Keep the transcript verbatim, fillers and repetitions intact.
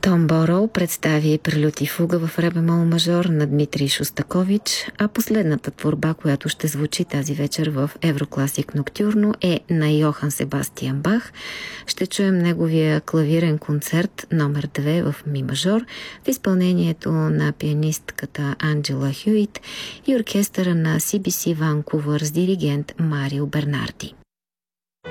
Том Бороу представи прелюд и фуга в ре бемол мажор на Дмитрий Шостакович, а последната творба, която ще звучи тази вечер в Еврокласик Ноктюрно, е на Йохан Себастиан Бах. Ще чуем неговия клавирен концерт номер две в ми мажор в изпълнението на пианистката Анджела Хюит и оркестъра на Си Би Си Ванкувър с диригент Марио Бернарди.